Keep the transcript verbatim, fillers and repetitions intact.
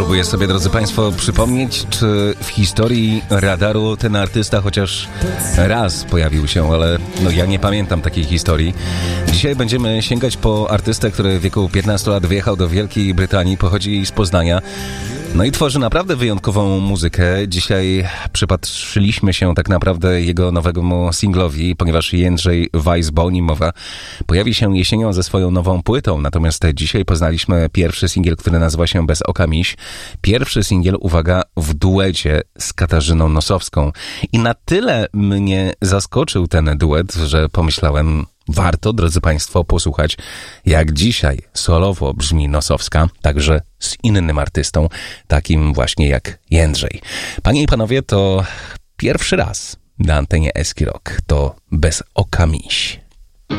Próbuję sobie, drodzy Państwo, przypomnieć, czy w historii radaru ten artysta chociaż raz pojawił się, ale no ja nie pamiętam takiej historii. Dzisiaj będziemy sięgać po artystę, który w wieku piętnastu lat wyjechał do Wielkiej Brytanii, pochodzi z Poznania. No i tworzy naprawdę wyjątkową muzykę. Dzisiaj przypatrzyliśmy się tak naprawdę jego nowemu singlowi, ponieważ Jędrzej Weiss, bo o nim mowa, pojawi się jesienią ze swoją nową płytą. Natomiast dzisiaj poznaliśmy pierwszy singiel, który nazywa się Bez oka miś. Pierwszy singiel, uwaga, w duecie z Katarzyną Nosowską. I na tyle mnie zaskoczył ten duet, że pomyślałem, warto, drodzy Państwo, posłuchać, jak dzisiaj solowo brzmi Nosowska, także z innym artystą, takim właśnie jak Jędrzej. Panie i panowie, to pierwszy raz na antenie Eski Rock to Bez oka miś.